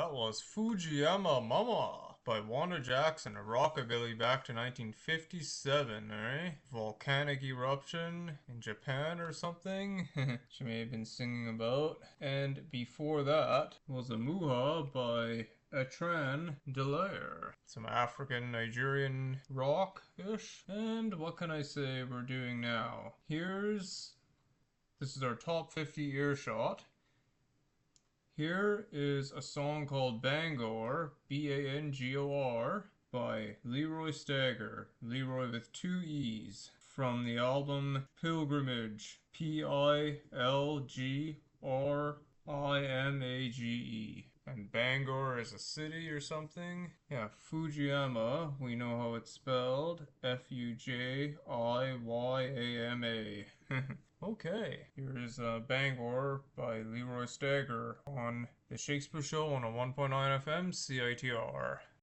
That was Fujiyama Mama by Wanda Jackson, a rockabilly back to 1957, eh? Volcanic eruption in Japan or something? She may have been singing about. And before that was a Muha by Etran Delaire. Some African Nigerian rock-ish. And what can I say we're doing now? This is our top 50 earshot. Here is a song called Bangor, Bangor, by Leroy Stagger, Leroy with two E's, from the album Pilgrimage, Pilgrimage. And Bangor is a city or something. Yeah, Fujiyama, we know how it's spelled, Fujiyama. Okay, here is Bangor by Leroy Stagger on The Shakespeare Show on a 1.9 FM CITR.